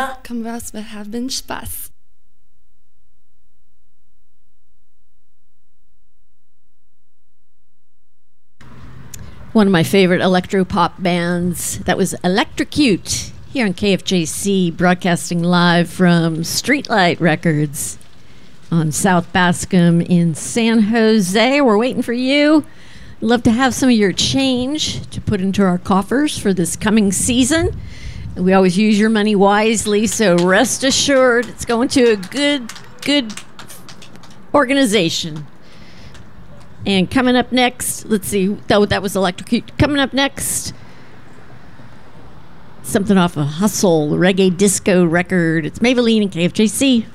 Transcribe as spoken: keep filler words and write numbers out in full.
Na, komm was, wir haben Spaß. One of my favorite electro-pop bands, that was Electrocute, here on K F J C, broadcasting live from Streetlight Records on South Bascom in San Jose. We're waiting for you. Love to have some of your change to put into our coffers for this coming season. We always use your money wisely, so rest assured it's going to a good, good organization. And coming up next, let's see, that, that was Electrocute. Coming up next, something off a Hustle reggae disco record. It's Maybelline and K F J C.